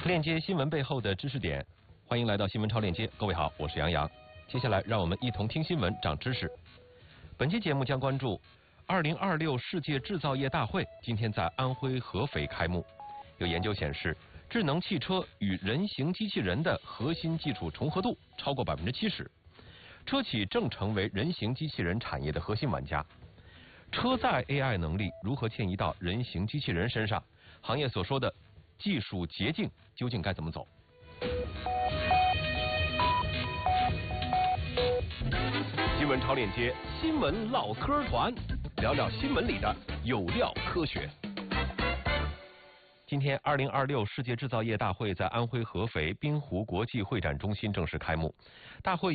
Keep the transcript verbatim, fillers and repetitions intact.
链接新闻背后的知识点，欢迎来到新闻超链接。各位好，我是杨洋。接下来让我们一同听新闻，长知识。本期节目将关注二零二六世界制造业大会今天在安徽合肥开幕。有研究显示，智能汽车与人形机器人的核心技术重合度超过百分之七十，车企正成为人形机器人产业的核心玩家。车载 A I 能力如何迁移到人形机器人身上？行业所说的技术捷径究竟该怎么走？新闻超链接，新闻唠嗑团，聊聊新闻里的有料科学。今天，二零二六世界制造业大会在安徽合肥滨湖国际会展中心正式开幕。大会